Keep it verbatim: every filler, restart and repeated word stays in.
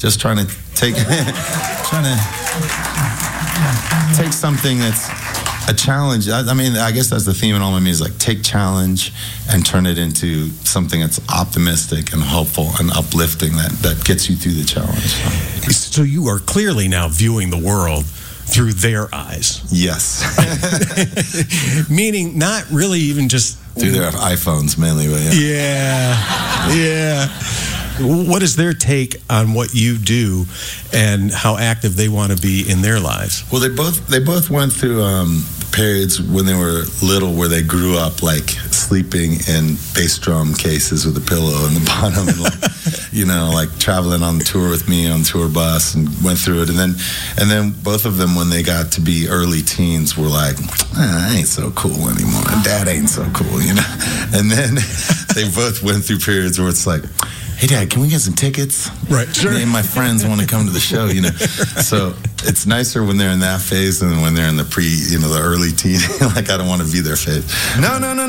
just trying to take trying to take something that's a challenge. I, I mean, I guess that's the theme in all my music, like take challenge and turn it into something that's optimistic and hopeful and uplifting that, that gets you through the challenge. So you are clearly now viewing the world through their eyes. Yes. Meaning not really even just... Through their iPhones mainly, but yeah. Yeah, yeah. What is their take on what you do and how active they want to be in their lives? Well, they both they both went through um, periods when they were little where they grew up like sleeping in bass drum cases with a pillow in the bottom, and like, you know, like traveling on tour with me on tour bus, and went through it. And then and then both of them, when they got to be early teens, were like, ah, I ain't so cool anymore. Dad ain't so cool, you know. And then they both went through periods where it's like, hey, Dad, can we get some tickets? Right, sure. Me and my friends want to come to the show, you know. So it's nicer when they're in that phase than when they're in the pre, you know, the early teen. Like, I don't want to be their phase. No, no, no.